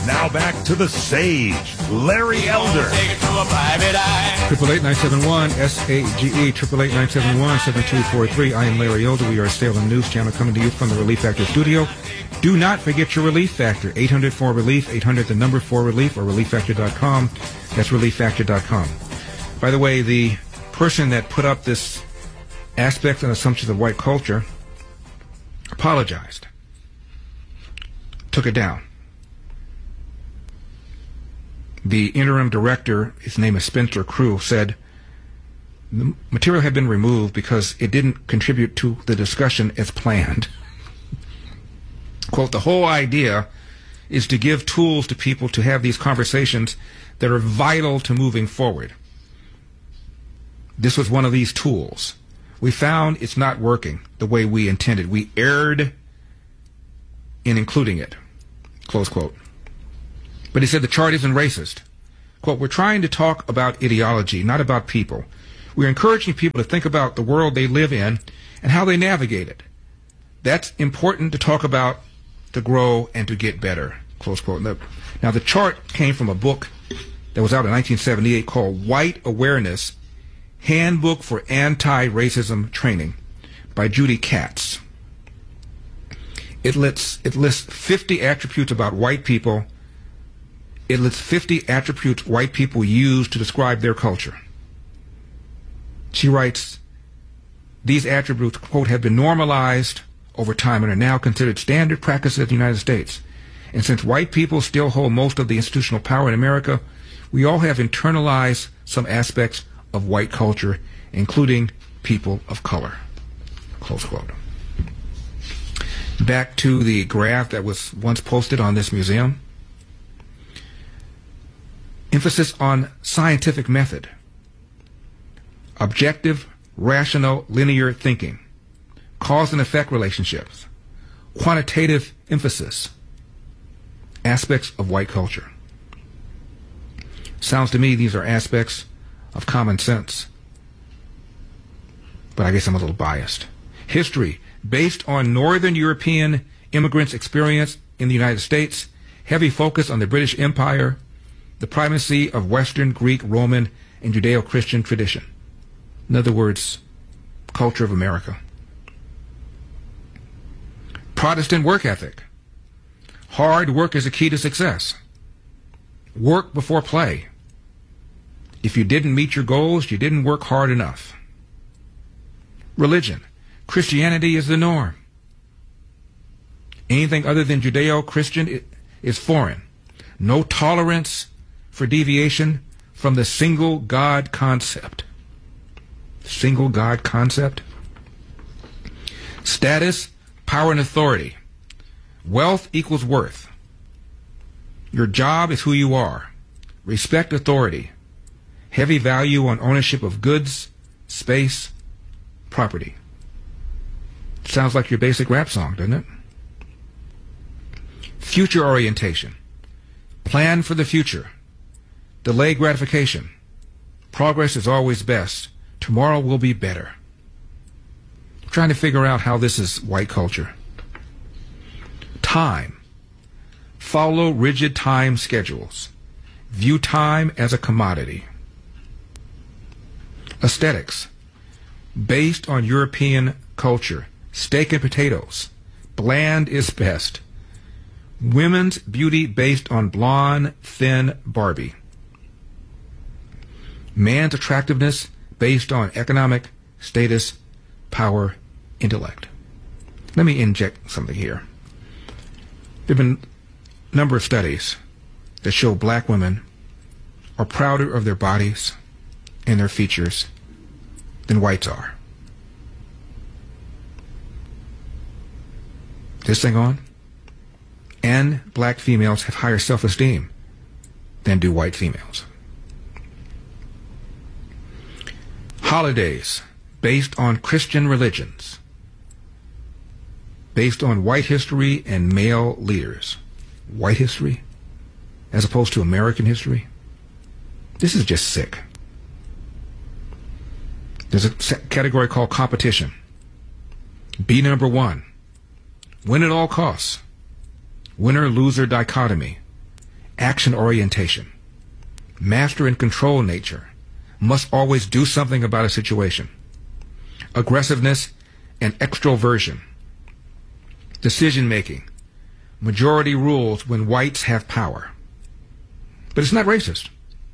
Now back to the sage, Larry Elder. 888-971-SAGE, 888-971-7243. I am Larry Elder. We are a Salem News Channel coming to you from the Relief Factor studio. Do not forget your Relief Factor, 800-4RELIEF, 800-4RELIEF, or ReliefFactor.com. That's ReliefFactor.com. By the way, the person that put up this aspects and assumptions of white culture apologized, took it down. The interim director, his name is Spencer Crew, said the material had been removed because it didn't contribute to the discussion as planned. Quote, the whole idea is to give tools to people to have these conversations that are vital to moving forward. This was one of these tools. We found it's not working the way we intended. We erred in including it, close quote. But he said the chart isn't racist. Quote, we're trying to talk about ideology, not about people. We're encouraging people to think about the world they live in and how they navigate it. That's important to talk about, to grow, and to get better, close quote. Now, the chart came from a book that was out in 1978 called White Awareness, Handbook for Anti-Racism Training by Judy Katz. It lists 50 attributes about white people. It lists 50 attributes white people use to describe their culture. She writes, these attributes, quote, have been normalized over time and are now considered standard practices in the United States. And since white people still hold most of the institutional power in America, we all have internalized some aspects of white culture, including people of color, close quote. Back to the graph that was once posted on this museum. Emphasis on scientific method, objective, rational, linear thinking, cause and effect relationships, quantitative emphasis, aspects of white culture. Sounds to me these are aspects of common sense, but I guess I'm a little biased. History, based on Northern European immigrants' experience in the United States, heavy focus on the British Empire, the primacy of Western, Greek, Roman, and Judeo-Christian tradition. In other words, culture of America. Protestant work ethic. Hard work is a key to success. Work before play. If you didn't meet your goals, you didn't work hard enough. Religion. Christianity is the norm. Anything other than Judeo-Christian is foreign. No tolerance for deviation from the single God concept. Single God concept. Status, power, and authority. Wealth equals worth. Your job is who you are. Respect authority. Heavy value on ownership of goods, space, property. Sounds like your basic rap song, doesn't it? Future orientation. Plan for the future. Delay gratification. Progress is always best. Tomorrow will be better. I'm trying to figure out how this is white culture. Time. Follow rigid time schedules. View time as a commodity. Aesthetics. Based on European culture. Steak and potatoes. Bland is best. Women's beauty based on blonde, thin Barbie. Man's attractiveness based on economic status, power, intellect. Let me inject something here. There have been a number of studies that show black women are prouder of their bodies and their features than whites are. This thing on? And black females have higher self-esteem than do white females. Holidays based on Christian religions, based on white history and male leaders. White history as opposed to American history. This is just sick. There's a category called competition. Be number one. Win at all costs. Winner-loser dichotomy. action orientation. Master and control nature. Must always do something about a situation. Aggressiveness and extroversion. Decision making. Majority rules when whites have power. But it's not racist.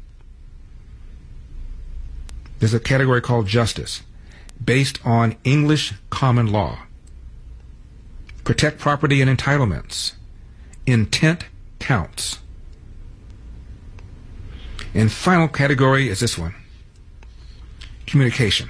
There's a category called justice, based on English common law. Protect property and entitlements. Intent counts. And final category is this one. Communication.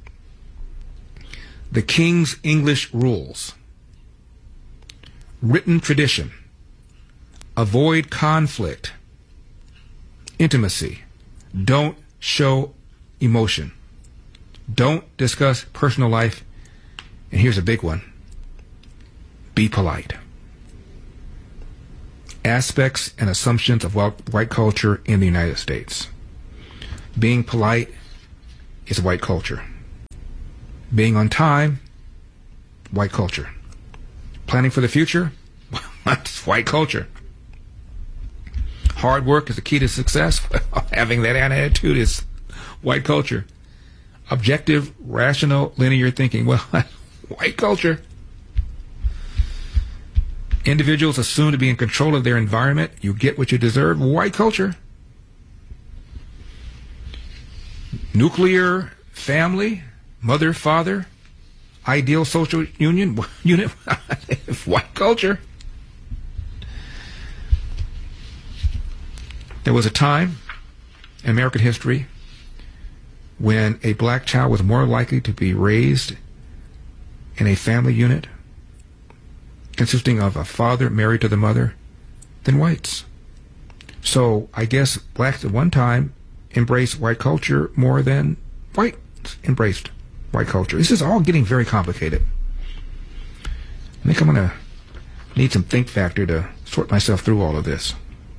The King's English rules. Written tradition. Avoid conflict. Intimacy. Don't show emotion. Don't discuss personal life. And here's a big one. Be polite. Aspects and assumptions of white culture in the United States. Being polite is white culture. Being on time, white culture. Planning for the future, that's white culture. Hard work is the key to success. Having that attitude is white culture. Objective, rational, linear thinking, well, white culture. Individuals assume to be in control of their environment. You get what you deserve. White culture. Nuclear family, mother, father, ideal social unit, white culture. There was a time in American history when a black child was more likely to be raised in a family unit consisting of a father married to the mother than whites. So I guess blacks at one time embraced white culture more than whites embraced white culture. This is all getting very complicated. I think I'm going to need some think factor to sort myself through all of this.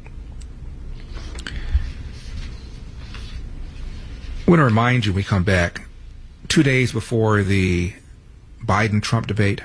I want to remind you when we come back, 2 days before the Biden-Trump debate,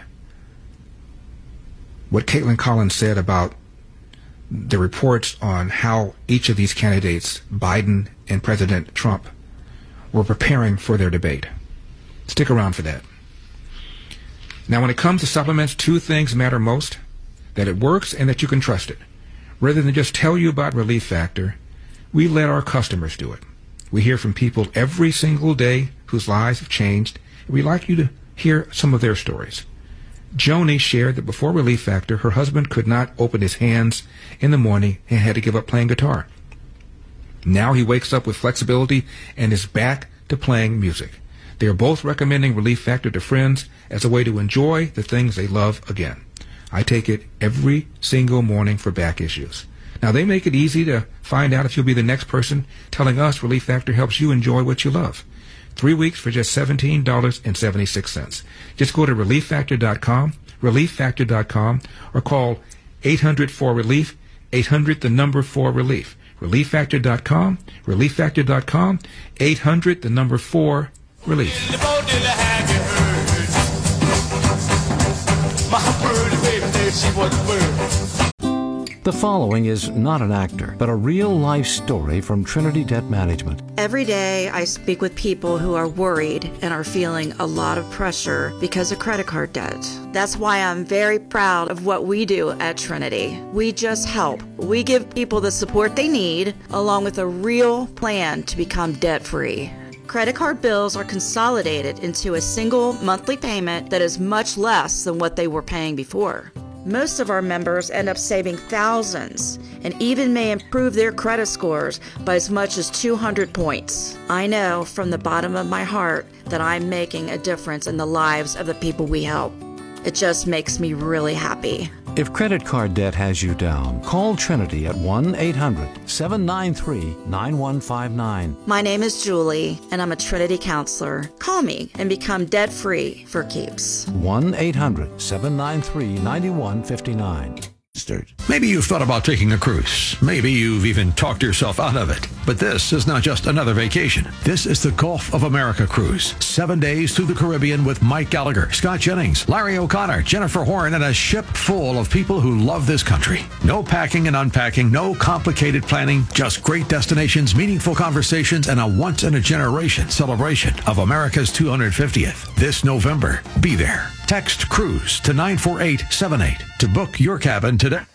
what Caitlin Collins said about the reports on how each of these candidates, Biden and President Trump, were preparing for their debate. Stick around for that. Now, when it comes to supplements, 2 things matter most: that it works and that you can trust it. Rather than just tell you about Relief Factor, we let our customers do it. We hear from people every single day whose lives have changed, and we'd like you to hear some of their stories. Joni shared that before Relief Factor, her husband could not open his hands in the morning and had to give up playing guitar. Now he wakes up with flexibility and is back to playing music. They are both recommending Relief Factor to friends as a way to enjoy the things they love again. I take it every single morning for back issues. Now, they make it easy to find out if you'll be the next person telling us Relief Factor helps you enjoy what you love. 3 weeks for just $17.76. Just go to ReliefFactor.com, ReliefFactor.com, or call 800-4RELIEF, 800-4RELIEF. ReliefFactor.com, ReliefFactor.com, 800-4RELIEF. The following is not an actor, but a real-life story from Trinity Debt Management. Every day I speak with people who are worried and are feeling a lot of pressure because of credit card debt. That's why I'm very proud of what we do at Trinity. We just help. We give people the support they need, along with a real plan to become debt-free. Credit card bills are consolidated into a single monthly payment that is much less than what they were paying before. Most of our members end up saving thousands and even may improve their credit scores by as much as 200 points. I know from the bottom of my heart that I'm making a difference in the lives of the people we help. It just makes me really happy. If credit card debt has you down, call Trinity at 1-800-793-9159. My name is Julie, and I'm a Trinity counselor. Call me and become debt-free for keeps. 1-800-793-9159. Maybe you've thought about taking a cruise. Maybe you've even talked yourself out of it. But this is not just another vacation. This is the Gulf of America cruise. 7 days through the Caribbean with Mike Gallagher, Scott Jennings, Larry O'Connor, Jennifer Horn, and a ship full of people who love this country. No packing and unpacking, no complicated planning, just great destinations, meaningful conversations, and a once-in-a-generation celebration of America's 250th. This November, be there. Text CRUISE to 94878 to book your cabin today.